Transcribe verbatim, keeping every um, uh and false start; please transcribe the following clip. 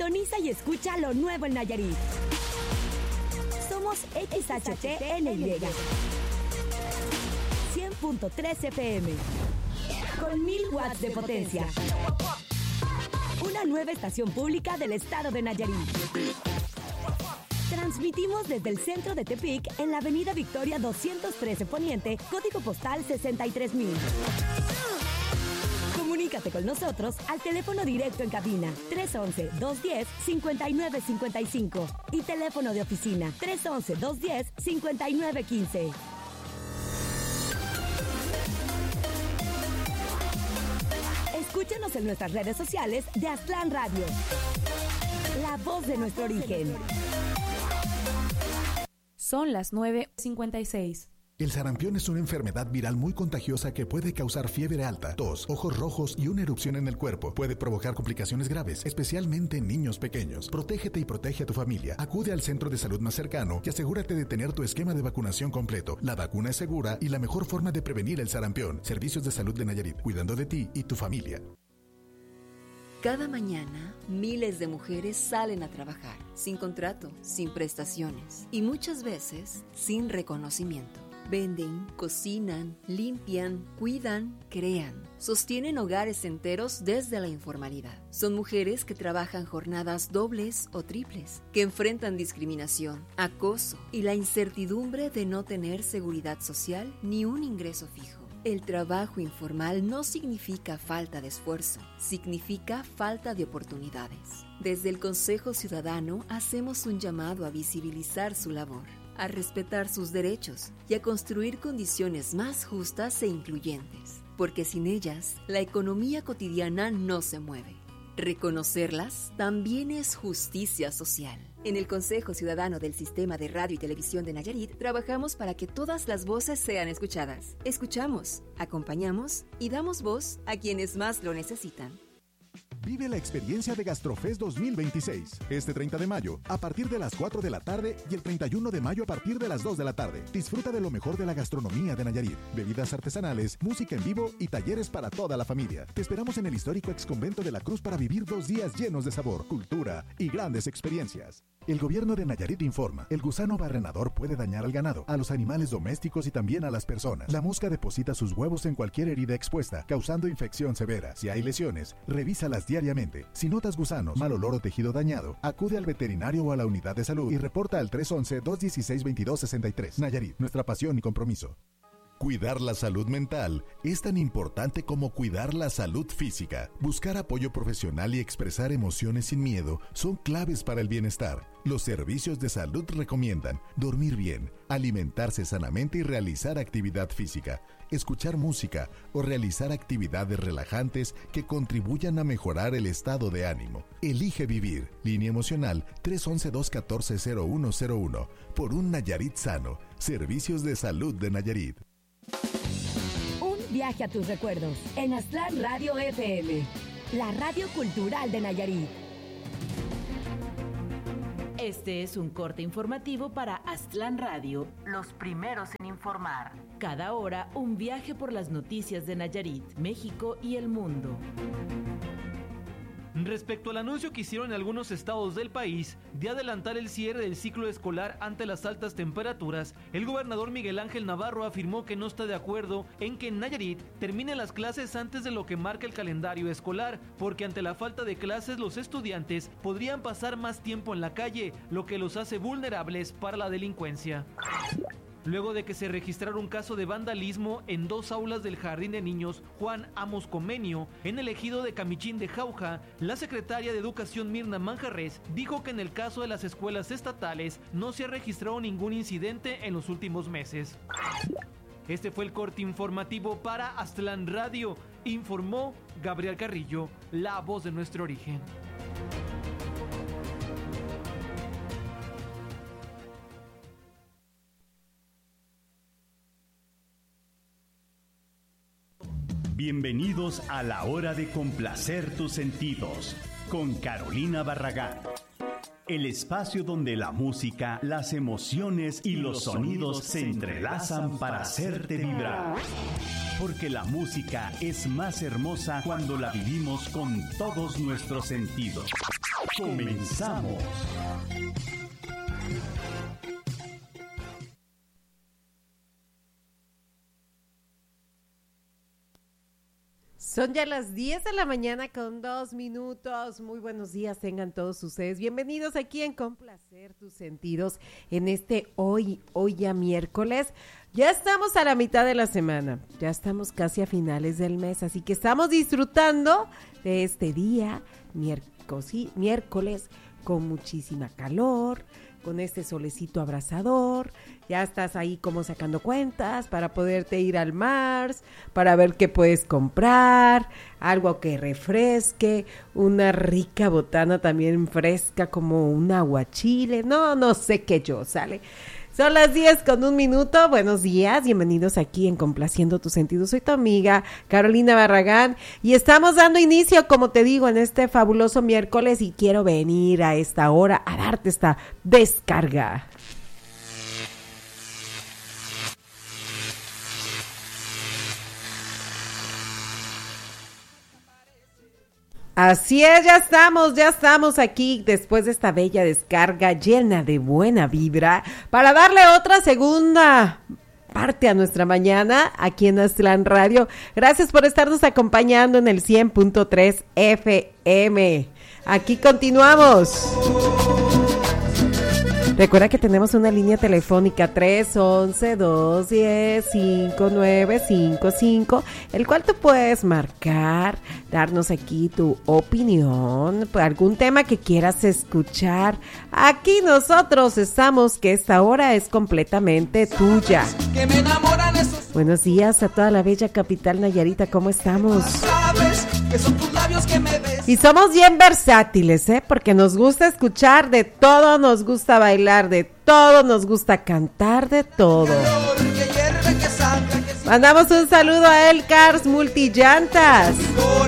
Sintoniza y escucha lo nuevo en Nayarit. Somos X H T N Y cien punto tres F M con mil watts de potencia. Una nueva estación pública del estado de Nayarit. Transmitimos desde el centro de Tepic en la avenida Victoria doscientos trece Poniente, código postal sesenta y tres mil. Comunícate con nosotros al teléfono directo en cabina tres once, dos diez, cincuenta y nueve cincuenta y cinco y teléfono de oficina tres once, dos diez, cincuenta y nueve quince. Escúchanos en nuestras redes sociales de Aztlán Radio, la voz de nuestro origen. Son las nueve cincuenta y seis. El sarampión es una enfermedad viral muy contagiosa que puede causar fiebre alta, tos, ojos rojos y una erupción en el cuerpo. Puede provocar complicaciones graves, especialmente en niños pequeños. Protégete y protege a tu familia. Acude al centro de salud más cercano y asegúrate de tener tu esquema de vacunación completo. La vacuna es segura y la mejor forma de prevenir el sarampión. Servicios de Salud de Nayarit, cuidando de ti y tu familia. Cada mañana, miles de mujeres salen a trabajar, sin contrato, sin prestaciones y muchas veces sin reconocimiento. Venden, cocinan, limpian, cuidan, crean, sostienen hogares enteros desde la informalidad. Son mujeres que trabajan jornadas dobles o triples, que enfrentan discriminación, acoso y la incertidumbre de no tener seguridad social ni un ingreso fijo. El trabajo informal no significa falta de esfuerzo, significa falta de oportunidades. Desde el Consejo Ciudadano hacemos un llamado a visibilizar su labor, a respetar sus derechos y a construir condiciones más justas e incluyentes, porque sin ellas, la economía cotidiana no se mueve. Reconocerlas también es justicia social. En el Consejo Ciudadano del Sistema de Radio y Televisión de Nayarit, trabajamos para que todas las voces sean escuchadas. Escuchamos, acompañamos y damos voz a quienes más lo necesitan. Vive la experiencia de Gastrofest dos mil veintiséis, este treinta de mayo, a partir de las cuatro de la tarde y el treinta y uno de mayo a partir de las dos de la tarde. Disfruta de lo mejor de la gastronomía de Nayarit, bebidas artesanales, música en vivo y talleres para toda la familia. Te esperamos en el histórico exconvento de la Cruz para vivir dos días llenos de sabor, cultura y grandes experiencias. El gobierno de Nayarit informa, el gusano barrenador puede dañar al ganado, a los animales domésticos y también a las personas. La mosca deposita sus huevos en cualquier herida expuesta, causando infección severa. Si hay lesiones, revísalas diariamente. Si notas gusanos, mal olor o tejido dañado, acude al veterinario o a la unidad de salud y reporta al tres once, dos dieciséis, veintidós sesenta y tres. Nayarit, nuestra pasión y compromiso. Cuidar la salud mental es tan importante como cuidar la salud física. Buscar apoyo profesional y expresar emociones sin miedo son claves para el bienestar. Los servicios de salud recomiendan dormir bien, alimentarse sanamente y realizar actividad física, escuchar música o realizar actividades relajantes que contribuyan a mejorar el estado de ánimo. Elige vivir. Línea emocional tres once, dos catorce, cero uno cero uno. Por un Nayarit sano. Servicios de Salud de Nayarit. Un viaje a tus recuerdos en Aztlán Radio F M, la radio cultural de Nayarit. Este es un corte informativo para Aztlán Radio, los primeros en informar. Cada hora, un viaje por las noticias de Nayarit, México y el mundo. Respecto al anuncio que hicieron en algunos estados del país de adelantar el cierre del ciclo escolar ante las altas temperaturas, el gobernador Miguel Ángel Navarro afirmó que no está de acuerdo en que en Nayarit terminen las clases antes de lo que marca el calendario escolar, porque ante la falta de clases los estudiantes podrían pasar más tiempo en la calle, lo que los hace vulnerables para la delincuencia. Luego de que se registrara un caso de vandalismo en dos aulas del Jardín de Niños Juan Amos Comenio, en el ejido de Camichín de Jauja, la secretaria de Educación Mirna Manjarres dijo que en el caso de las escuelas estatales no se ha registrado ningún incidente en los últimos meses. Este fue el corte informativo para Aztlán Radio, informó Gabriel Carrillo, la voz de nuestro origen. Bienvenidos a la hora de complacer tus sentidos con Carolina Barragán. El espacio donde la música, las emociones y los sonidos se entrelazan para hacerte vibrar. Porque la música es más hermosa cuando la vivimos con todos nuestros sentidos. Comenzamos. Son ya las diez de la mañana con dos minutos. Muy buenos días tengan todos ustedes. Bienvenidos aquí en Complacer tus Sentidos en este hoy, hoy ya miércoles. Ya estamos a la mitad de la semana, ya estamos casi a finales del mes, así que estamos disfrutando de este día, miércoles, miércoles con muchísima calor, con este solecito abrasador. Ya estás ahí como sacando cuentas para poderte ir al Mars, para ver qué puedes comprar, algo que refresque, una rica botana también fresca como un aguachile, no, no sé qué yo, ¿sale? Son las diez con un minuto, buenos días, bienvenidos aquí en Complaciendo tus Sentidos. Soy tu amiga Carolina Barragán y estamos dando inicio, como te digo, en este fabuloso miércoles y quiero venir a esta hora a darte esta descarga. Así es, ya estamos, ya estamos aquí después de esta bella descarga llena de buena vibra para darle otra segunda parte a nuestra mañana aquí en Aztlán Radio. Gracias por estarnos acompañando en el cien punto tres F M. Aquí continuamos. Recuerda que tenemos una línea telefónica tres once, dos diez, cinco nueve cinco cinco, el cual tú puedes marcar, darnos aquí tu opinión, algún tema que quieras escuchar. Aquí nosotros estamos, que esta hora es completamente tuya. Buenos días a toda la bella capital Nayarita, ¿cómo estamos? Y somos bien versátiles, ¿eh? Porque nos gusta escuchar de todo, nos gusta bailar de todo, nos gusta cantar de todo. Mandamos un saludo a El Cars Multillantas.